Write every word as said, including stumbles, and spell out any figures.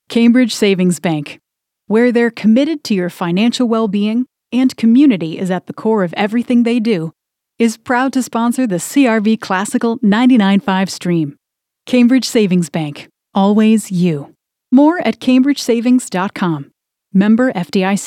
Cambridge Savings Bank, where they're committed to your financial well-being and community is at the core of everything they do, is proud to sponsor the C R V Classical ninety-nine point five stream. Cambridge Savings Bank, always you. More at cambridge savings dot com. Member F D I C.